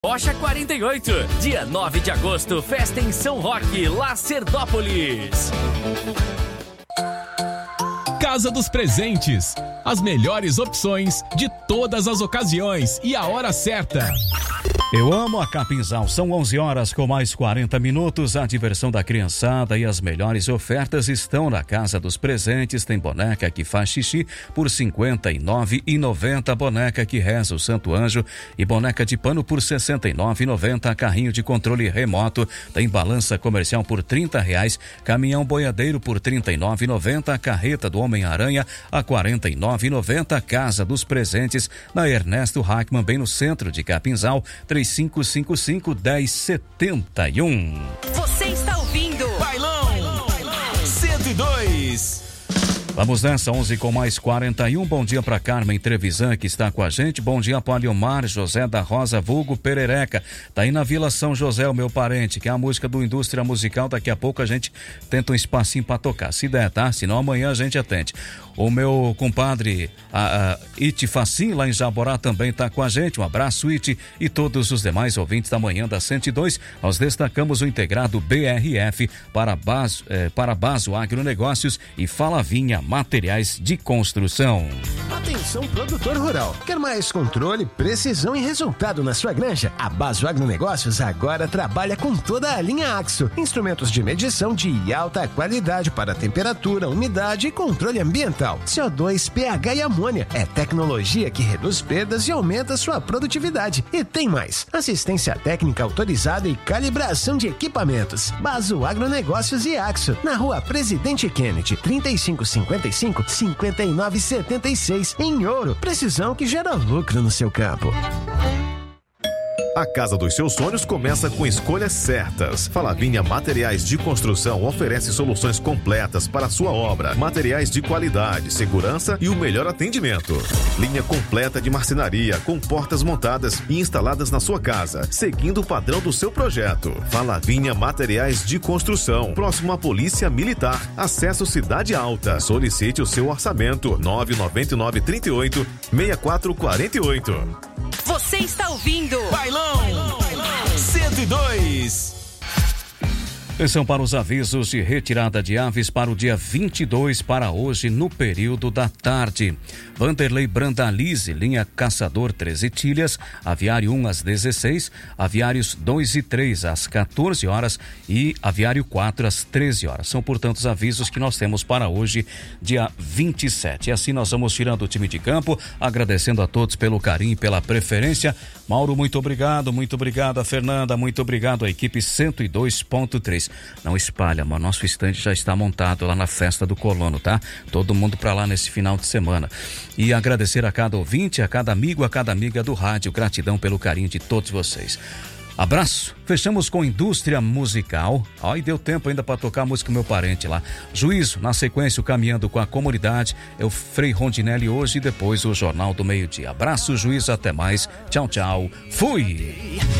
Rocha 48, dia 9 de agosto, festa em São Roque, Lacerdópolis. Casa dos Presentes, as melhores opções de todas as ocasiões e a hora certa. Eu amo a Capinzal, são 11 horas com mais 40 minutos, a diversão da criançada e as melhores ofertas estão na Casa dos Presentes. Tem boneca que faz xixi por R$ 59,90, boneca que reza o Santo Anjo e boneca de pano por R$ 69,90, carrinho de controle remoto, tem balança comercial por R$ 30, caminhão boiadeiro por R$ 39,90, carreta do Homem-Aranha a R$ 49,90, Casa dos Presentes, na Ernesto Hackman, bem no centro de Capinzal, 3555-1071. Você está ouvindo Bailão 102. Vamos nessa, 11 com mais 41. Bom dia para Carmen Trevisan, que está com a gente. Bom dia para Aliomar José da Rosa, vulgo Perereca. Tá aí na Vila São José, o meu parente, que é a música do Indústria Musical. Daqui a pouco a gente tenta um espacinho para tocar, se der, tá? Senão amanhã a gente atende. O meu compadre Iti Facim, lá em Jaborá, também tá com a gente. Um abraço, Iti, e todos os demais ouvintes da manhã da 102. Nós destacamos o integrado BRF para Baso Agronegócios e Falavinha Materiais de Construção. Atenção, produtor rural. Quer mais controle, precisão e resultado na sua granja? A Baso Agronegócios agora trabalha com toda a linha Axo. Instrumentos de medição de alta qualidade para temperatura, umidade e controle ambiental. CO2, pH e amônia. É tecnologia que reduz perdas e aumenta sua produtividade. E tem mais: assistência técnica autorizada e calibração de equipamentos. Baso Agronegócios e Axo, na Rua Presidente Kennedy, 3555-5976, em Ouro. Precisão que gera lucro no seu campo. A casa dos seus sonhos começa com escolhas certas. Falavinha Materiais de Construção oferece soluções completas para a sua obra. Materiais de qualidade, segurança e o melhor atendimento. Linha completa de marcenaria, com portas montadas e instaladas na sua casa, seguindo o padrão do seu projeto. Falavinha Materiais de Construção, próximo à Polícia Militar. Acesso Cidade Alta. Solicite o seu orçamento. 99938-6448. Você está ouvindo Bailão 102. Atenção para os avisos de retirada de aves para o dia 22, para hoje, no período da tarde. Vanderlei Brandalize, linha Caçador 13 Tilhas, aviário 1 às 16, aviários 2 e 3 às 14 horas e aviário 4 às 13 horas. São, portanto, os avisos que nós temos para hoje, dia 27. E assim nós vamos tirando o time de campo, agradecendo a todos pelo carinho e pela preferência. Mauro, muito obrigado. A Fernanda, muito obrigado. A equipe 102.3. Não espalha, mas nosso estande já está montado lá na festa do Colono, tá? Todo mundo pra lá nesse final de semana. E agradecer a cada ouvinte, a cada amigo, a cada amiga do rádio. Gratidão pelo carinho de todos vocês. Abraço. Fechamos com Indústria Musical. E deu tempo ainda para tocar a música do meu parente lá. Juízo, na sequência, o Caminhando com a Comunidade. É o Frei Rondinelli hoje e depois o Jornal do Meio-Dia. Abraço, Juízo, até mais. Tchau, tchau. Fui!